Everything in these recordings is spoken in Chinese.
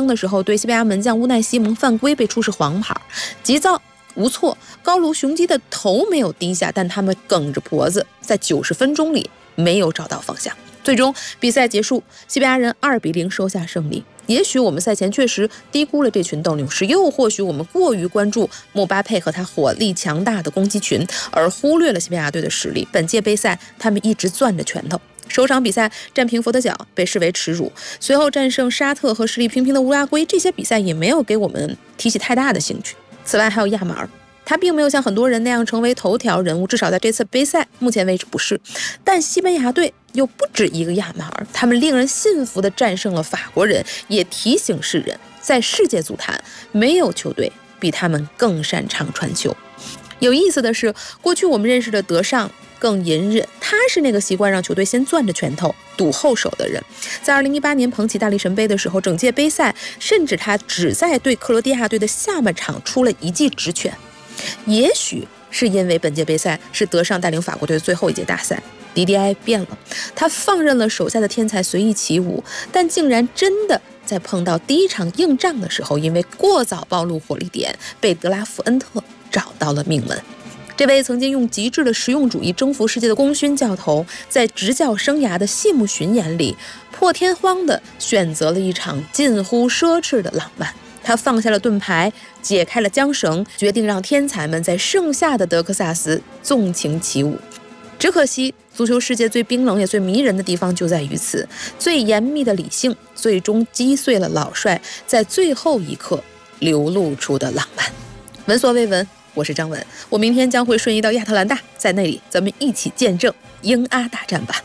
的时候对西班牙门将乌奈西蒙犯规被出示黄牌，急躁无措，高卢雄鸡的头没有低下，但他们梗着脖子，在90分钟里没有找到方向。最终比赛结束，西班牙人2-0收下胜利。也许我们赛前确实低估了这群斗牛士，又或许我们过于关注姆巴佩和他火力强大的攻击群，而忽略了西班牙队的实力。本届杯赛他们一直攥着拳头，首场比赛战平佛得角被视为耻辱，随后战胜沙特和实力平平的乌拉圭，这些比赛也没有给我们提起太大的兴趣。此外还有亚马尔，他并没有像很多人那样成为头条人物，至少在这次杯赛目前为止不是。但西班牙队又不止一个亚马尔，他们令人信服地战胜了法国人，也提醒世人，在世界足坛没有球队比他们更擅长传球。有意思的是，过去我们认识的德尚更隐忍，他是那个习惯让球队先攥着拳头赌后手的人。在2018年捧起大力神杯的时候，整届杯赛甚至他只在对克罗地亚队的下半场出了一记直拳。也许是因为本届杯赛是德尚带领法国队的最后一届大赛，迪迪埃变了，他放任了手下的天才随意起舞，但竟然真的在碰到第一场硬仗的时候，因为过早暴露火力点，被德拉夫恩特找到了命门。这位曾经用极致的实用主义征服世界的功勋教头，在执教生涯的谢幕巡演里，破天荒地选择了一场近乎奢侈的浪漫。他放下了盾牌，解开了缰绳，决定让天才们在盛夏的德克萨斯纵情起舞。只可惜，足球世界最冰冷也最迷人的地方就在于此，最严密的理性最终击碎了老帅在最后一刻流露出的浪漫。闻所未闻，我是张文，我明天将会瞬移到亚特兰大，在那里咱们一起见证英阿大战吧。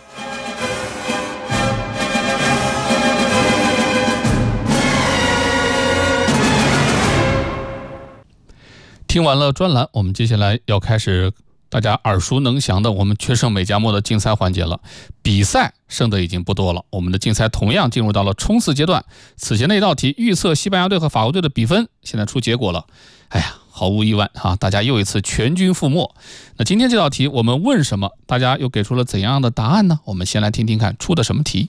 听完了专栏，我们接下来要开始大家耳熟能详的我们全胜美加墨的竞猜环节了。比赛剩的已经不多了，我们的竞猜同样进入到了冲刺阶段。此前的一道题预测西班牙队和法国队的比分，现在出结果了。哎呀，毫无意外大家又一次全军覆没。那今天这道题我们问什么，大家又给出了怎样的答案呢？我们先来听听看出的什么题。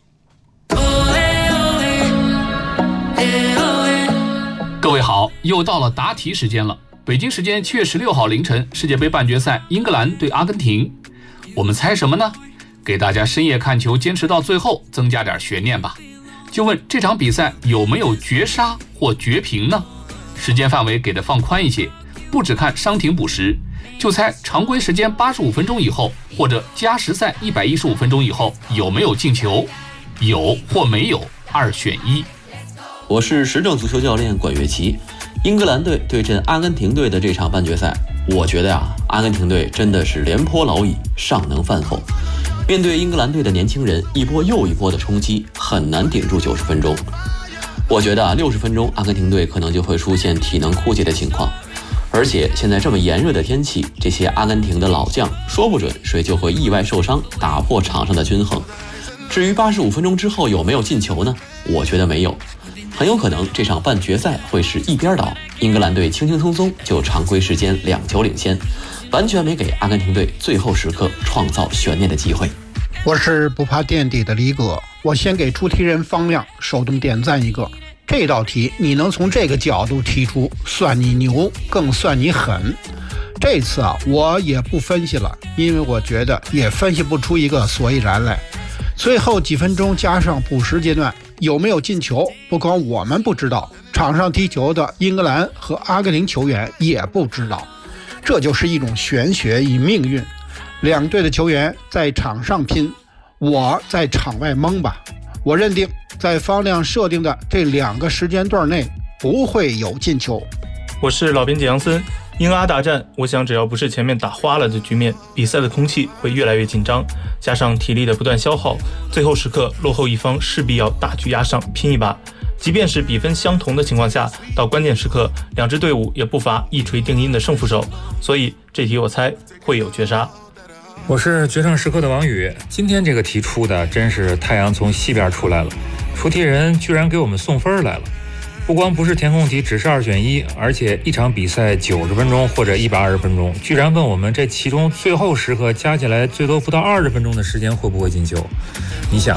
各位好，又到了答题时间了。北京时间7月16号凌晨，世界杯半决赛英格兰对阿根廷，我们猜什么呢？给大家深夜看球坚持到最后增加点悬念吧。就问这场比赛有没有绝杀或绝平呢？时间范围给的放宽一些，不只看伤停补时，就猜常规时间85分钟以后或者加时赛115分钟以后有没有进球，有或没有，2选1。 我是时政足球教练管乐琪。英格兰队对阵阿根廷队的这场半决赛，我觉得阿根廷队真的是廉颇老矣，尚能饭后。面对英格兰队的年轻人一波又一波的冲击，很难顶住90分钟。我觉得60分钟阿根廷队可能就会出现体能枯竭的情况，而且现在这么炎热的天气，这些阿根廷的老将说不准谁就会意外受伤，打破场上的均衡。至于85分钟之后有没有进球呢？我觉得没有，很有可能这场半决赛会是一边倒，英格兰队轻轻松松就常规时间2球领先，完全没给阿根廷队最后时刻创造悬念的机会。 我是不怕垫底的李哥，我先给出题人方亮手动点赞一个。这道题你能从这个角度提出，算你牛，更算你狠。这次我也不分析了，因为我觉得也分析不出一个所以然来。最后几分钟加上补时阶段有没有进球，不光我们不知道，场上踢球的英格兰和阿根廷球员也不知道。这就是一种玄学与命运，两队的球员在场上拼，我在场外蒙吧。我认定在方亮设定的这2个时间段内不会有进球。 我是老编辑杨森。英阿大战，我想只要不是前面打花了的局面，比赛的空气会越来越紧张，加上体力的不断消耗，最后时刻落后一方势必要大局压上，拼一把。即便是比分相同的情况下，到关键时刻两支队伍也不乏一锤定音的胜负手，所以这题我猜会有绝杀。 我是决胜时刻的王宇。今天这个题出的真是太阳从西边出来了，出题人居然给我们送分来了。不光不是填空题，只是2选1，而且一场比赛90分钟或者120分钟，居然问我们这其中最后时刻加起来最多不到20分钟的时间会不会进球。你想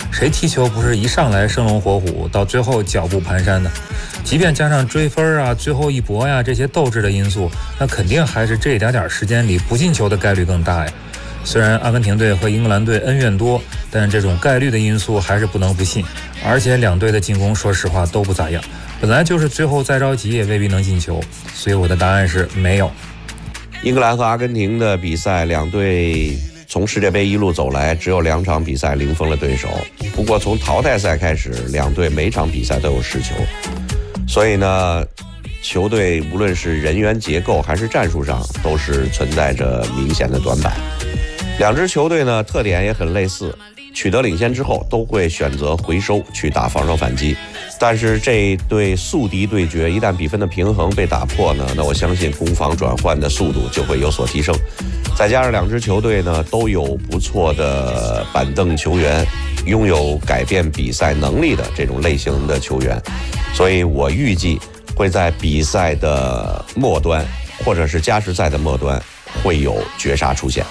谁踢球不是一上来生龙活虎，到最后脚步蹒跚呢？即便加上追分啊、最后一搏呀这些斗志的因素，那肯定还是这一点时间里不进球的概率更大呀。虽然阿根廷队和英格兰队恩怨多，但这种概率的因素还是不能不信。而且两队的进攻说实话都不咋样，本来就是最后再着急也未必能进球，所以我的答案是没有。 英格兰和阿根廷的比赛，两队从世界杯一路走来，只有2场比赛零封了对手。不过从淘汰赛开始，两队每场比赛都有10球，所以呢，球队无论是人员结构还是战术上，都是存在着明显的短板。两支球队呢，特点也很类似，取得领先之后都会选择回收去打防守反击。但是这一对宿敌对决，一旦比分的平衡被打破呢，那我相信攻防转换的速度就会有所提升。再加上两支球队呢都有不错的板凳球员，拥有改变比赛能力的这种类型的球员，所以我预计会在比赛的末端或者是加时赛的末端会有绝杀出现。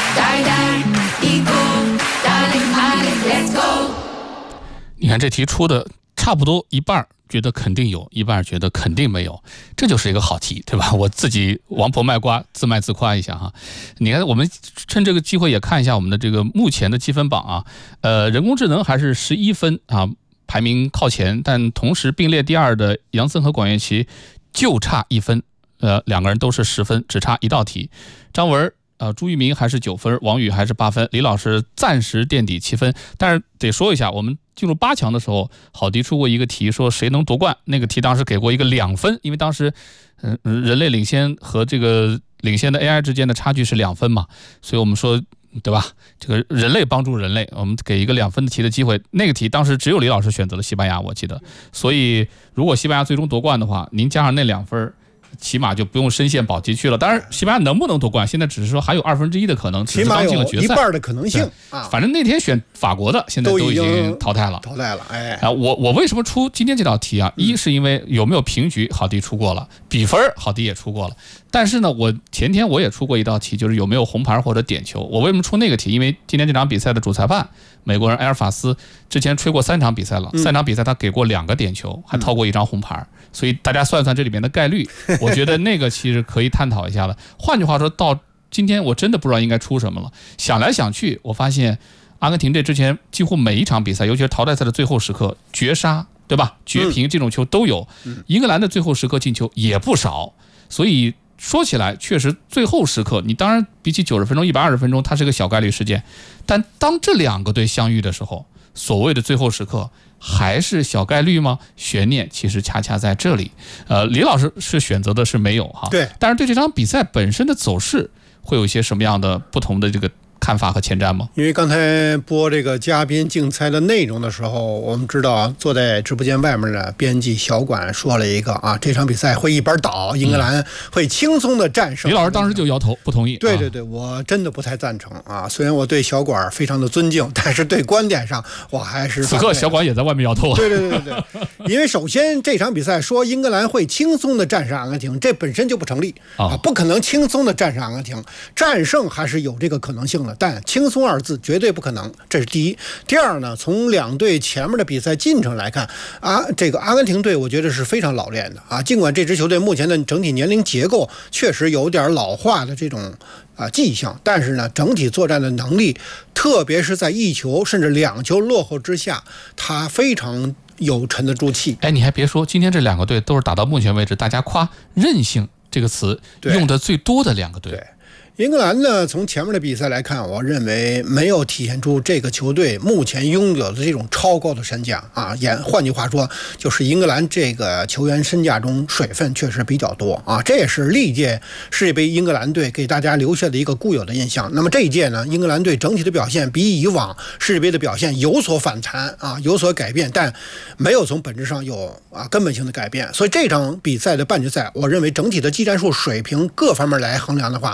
你看这题出的差不多一半觉得肯定有，一半觉得肯定没有，这就是一个好题，对吧？我自己王婆卖瓜，自卖自夸一下哈。你看，我们趁这个机会也看一下我们的这个目前的积分榜啊。人工智能还是11分啊，排名靠前，但同时并列第2的杨森和管乐琪就差1分，两个人都是10分，只差一道题。张文朱玉明还是9分，王宇还是8分，李老师暂时垫底7分。但是得说一下，我们进入8强的时候，郝迪出过一个题，说谁能夺冠，那个题当时给过一个2分，因为当时人类领先和这个领先的 AI 之间的差距是2分嘛，所以我们说对吧，这个人类帮助人类，我们给一个2分的题的机会。那个题当时只有李老师选择了西班牙，我记得，所以如果西班牙最终夺冠的话，您加上那2分，起码就不用深陷保级区了。当然，西班牙能不能夺冠，现在只是说还有1/2的可能， 起码有1半的可能性啊。反正那天选法国的，现在都已经淘汰了。 哎， 我为什么出今天这道题啊？一是因为有没有平局，郝迪出过了；比分，郝迪也出过了。但是呢，我前天我也出过一道题，就是有没有红牌或者点球。我为什么出那个题？因为今天这场比赛的主裁判美国人埃尔法斯之前吹过3场比赛了，3场比赛他给过2个点球，还套过1张红牌。所以大家算算这里面的概率，我觉得那个其实可以探讨一下了。换句话说，到今天我真的不知道应该出什么了。想来想去，我发现阿根廷队之前几乎每一场比赛，尤其是淘汰赛的最后时刻，绝杀，对吧？绝平这种球都有。英格兰的最后时刻进球也不少，所以说起来确实最后时刻，你当然比起90分钟、120分钟，它是个小概率事件。但当这2个队相遇的时候，所谓的最后时刻还是小概率吗？悬念其实恰恰在这里。李老师是选择的是没有哈， 对， 但是对这场比赛本身的走势会有一些什么样的不同的这个看法和前瞻吗？ 因为刚才播这个嘉宾竞猜的内容的时候，我们知道坐在直播间外面的编辑小管说了一个啊，这场比赛会一边倒，英格兰会轻松的战胜。 李老师当时就摇头不同意。 对，我真的不太赞成啊。虽然我对小管非常的尊敬，但是对观点上我还是此刻小管也在外面摇头啊。 对，因为首先这场比赛说英格兰会轻松的战胜阿根廷，这本身就不成立啊，不可能轻松的战胜阿根廷，战胜还是有这个可能性的。但轻松2字绝对不可能，这是第一。第二呢，从2队前面的比赛进程来看这个阿根廷队我觉得是非常老练的啊。尽管这支球队目前的整体年龄结构确实有点老化的这种迹象，但是呢，整体作战的能力，特别是在1球甚至2球落后之下，他非常有沉得住气。 哎，你还别说，今天这2个队都是打到目前为止大家夸韧性这个词用的最多的2个队。 对，英格兰呢，从前面的比赛来看，我认为没有体现出这个球队目前拥有的这种超高的身价啊。换句话说，就是英格兰这个球员身价中水分确实比较多啊。这也是历届世界杯英格兰队给大家留下的一个固有的印象。那么这一届呢，英格兰队整体的表现比以往世界杯的表现有所反弹啊，有所改变，但没有从本质上有根本性的改变。所以这场比赛的半决赛，我认为整体的技战术水平各方面来衡量的话，首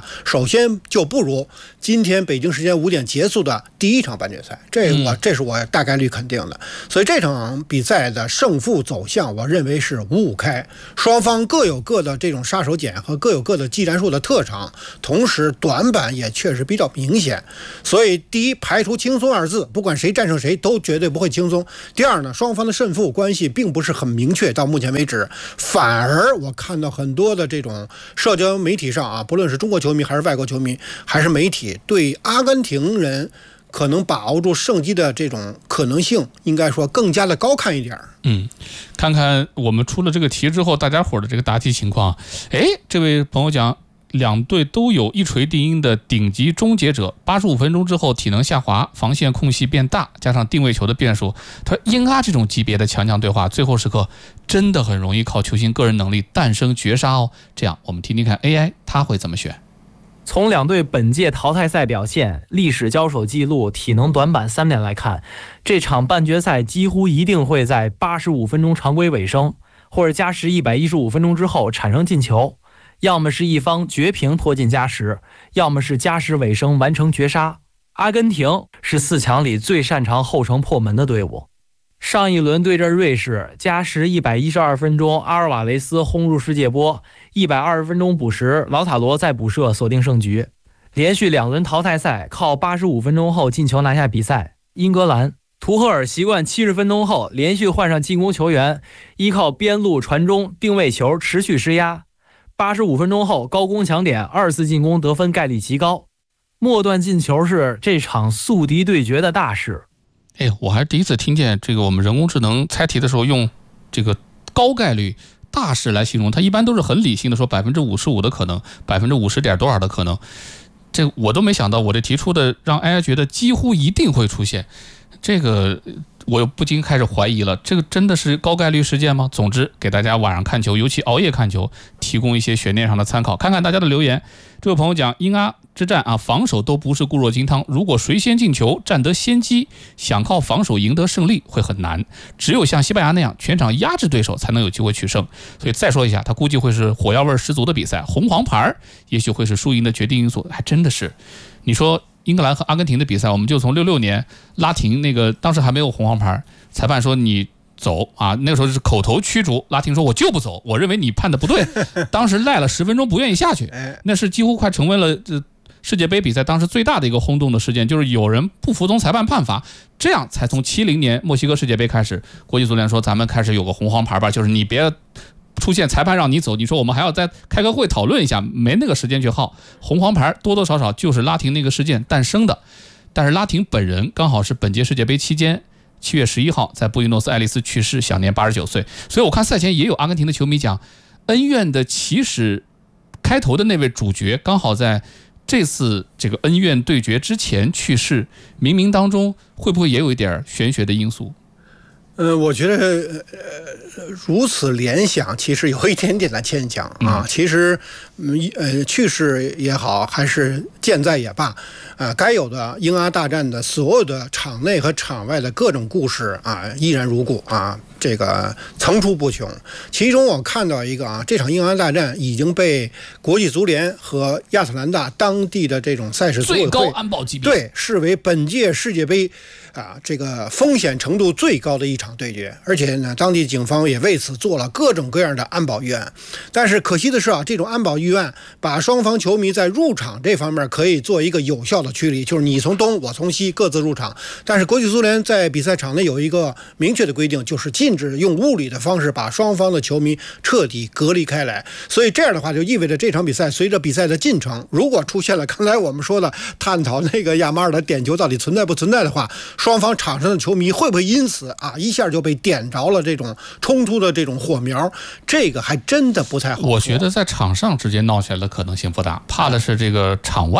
先就不如今天北京时间5点结束的第一场半决赛，这是我大概率肯定的。所以这场比赛的胜负走向，我认为是5-5开，双方各有各的这种杀手锏和各有各的技战术的特长，同时短板也确实比较明显。所以第一，排除轻松2字，不管谁战胜谁都绝对不会轻松。第二呢，双方的胜负关系并不是很明确，到目前为止，反而我看到很多的这种社交媒体上啊，不论是中国球迷还是外国球迷还是媒体，对阿根廷人可能把握住胜机的这种可能性，应该说更加的高看一点。 看看我们出了这个题之后，大家伙的这个答题情况。这位朋友讲，两队都有一锤定音的顶级终结者，85分钟之后体能下滑，防线空隙变大，加上定位球的变数，他说英阿这种级别的强强对话，最后时刻真的很容易靠球星个人能力诞生绝杀哦。这样我们听听看 AI 他会怎么选。 从两队本届淘汰赛表现、历史交手记录、体能短板3点来看，这场半决赛几乎一定会在85分钟常规尾声，或者加时115分钟之后产生进球，要么是一方绝平拖进加时，要么是加时尾声完成绝杀。阿根廷是4强里最擅长后程破门的队伍。上一轮对阵瑞士，加时112分钟，阿尔瓦雷斯轰入世界波；120分钟补时，劳塔罗再补射锁定胜局。连续2轮淘汰赛靠85分钟后进球拿下比赛。英格兰图赫尔习惯70分钟后连续换上进攻球员，依靠边路传中、定位球持续施压。85分钟后高攻抢点，2次进攻得分概率极高。末段进球是这场宿敌对决的大事。 我还是第一次听见这个我们人工智能猜题的时候用这个高概率大事来形容，它一般都是很理性的说55%的可能，50%点多少的可能。这我都没想到，我这提出的让 AI 觉得几乎一定会出现，这个我不禁开始怀疑了，这个真的是高概率事件吗？总之给大家晚上看球，尤其熬夜看球，提供一些悬念上的参考。看看大家的留言。这位朋友讲，英阿之战啊，防守都不是固若金汤，如果谁先进球占得先机，想靠防守赢得胜利会很难，只有像西班牙那样全场压制对手才能有机会取胜。所以再说一下，他估计会是火药味十足的比赛，红黄牌也许会是输赢的决定因素。还真的是，你说英格兰和阿根廷的比赛，我们就从66年拉廷那个当时还没有红黄牌，裁判说你走啊，那个时候是口头驱逐，拉廷说我就不走，我认为你判的不对，当时赖了10分钟不愿意下去，那是几乎快成为了世界杯比赛当时最大的一个轰动的事件，就是有人不服从裁判判罚，这样才从70年墨西哥世界杯开始，国际足联说咱们开始有个红黄牌吧，就是你别出现裁判让你走，你说我们还要再开个会讨论一下，没那个时间去耗。红黄牌多多少少就是拉廷那个事件诞生的，但是拉廷本人刚好是本届世界杯期间7月11号在布宜诺斯艾利斯去世，享年89岁。所以我看赛前也有阿根廷的球迷讲，恩怨的起始开头的那位主角刚好在这次这个恩怨对决之前去世，冥冥当中会不会也有一点玄学的因素？ 我觉得如此联想其实有一点点的牵强啊。其实去世也好，还是健在也罢，该有的英阿大战的所有的场内和场外的各种故事啊，依然如故啊，这个层出不穷。其中我看到一个啊，这场英阿大战已经被国际足联和亚特兰大当地的这种赛事组委会最高安保级别对视为本届世界杯这个风险程度最高的一场对决，而且呢，当地警方也为此做了各种各样的安保预案。但是可惜的是啊，这种安保预案把双方球迷在入场这方面可以做一个有效的驱离，就是你从东我从西各自入场。但是国际足联在比赛场内有一个明确的规定，就是禁止用物理的方式把双方的球迷彻底隔离开来。所以这样的话就意味着这场比赛随着比赛的进程，如果出现了刚才我们说的探讨那个亚马尔的点球到底存在不存在的话，双方场上的球迷会不会因此一下就被点着了这种冲突的这种火苗，这个还真的不太好说。 我觉得在场上直接闹起来的可能性不大，怕的是这个场外